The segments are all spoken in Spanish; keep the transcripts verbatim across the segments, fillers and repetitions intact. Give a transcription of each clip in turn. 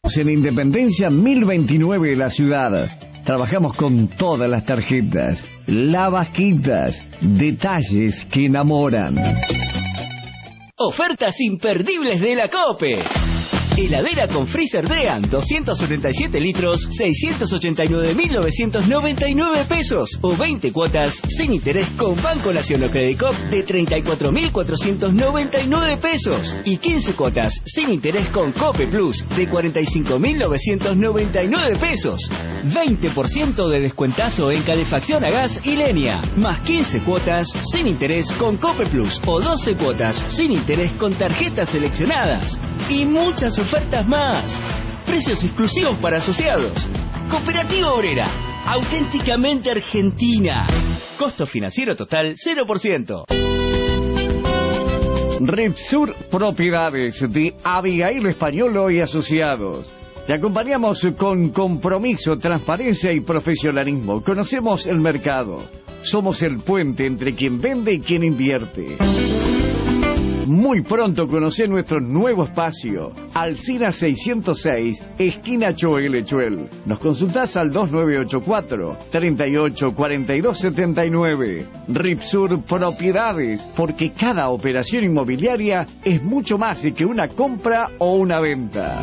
En Independencia mil veintinueve de la ciudad. Trabajamos con todas las tarjetas, lavasquitas, detalles que enamoran. Ofertas imperdibles de la COPE. Heladera con freezer Dean, doscientos setenta y siete litros, seiscientos ochenta y nueve mil novecientos noventa y nueve pesos. O veinte cuotas sin interés con Banco Nacional Credit Cop de treinta y cuatro mil cuatrocientos noventa y nueve pesos. Y quince cuotas sin interés con Cope Plus de cuarenta y cinco mil novecientos noventa y nueve pesos. veinte por ciento de descuentazo en calefacción a gas y leña. Más quince cuotas sin interés con Cope Plus. O doce cuotas sin interés con tarjetas seleccionadas. Y muchas ofertas más. Precios exclusivos para asociados. Cooperativa Obrera, auténticamente argentina. Costo financiero total cero por ciento. Repsur Propiedades de Abigail Españolo y Asociados. Te acompañamos con compromiso, transparencia y profesionalismo. Conocemos el mercado. Somos el puente entre quien vende y quien invierte. Muy pronto conoce nuestro nuevo espacio, Alsina seiscientos seis, esquina Choel Echuel. Nos consultás al dos nueve ocho cuatro, tres ocho cuatro dos siete nueve. Ripsur Propiedades, porque cada operación inmobiliaria es mucho más que una compra o una venta.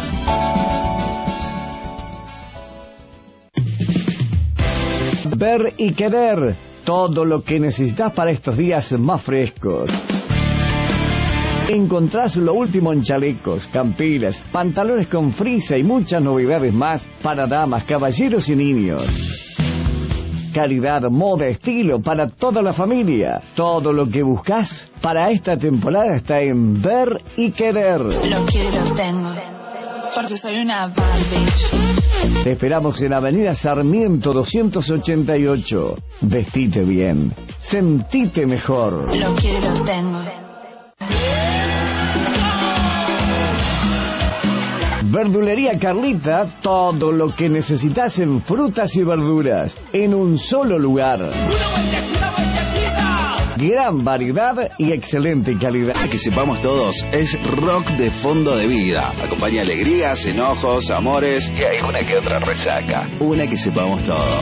Ver y querer, todo lo que necesitas para estos días más frescos. Encontrás lo último en chalecos, campiras, pantalones con frisa y muchas novedades más para damas, caballeros y niños. Calidad, moda, estilo para toda la familia. Todo lo que buscas para esta temporada está en Ver y Querer. Lo quiero, lo tengo, porque soy una Barbie. Te esperamos en Avenida Sarmiento doscientos ochenta y ocho. Vestite bien, sentite mejor. Lo quiero, lo tengo. Verdulería Carlita, todo lo que necesitas en frutas y verduras, en un solo lugar. Gran variedad y excelente calidad. Que sepamos todos, es rock de fondo de vida. Acompaña alegrías, enojos, amores y alguna que otra resaca. Una que sepamos todos.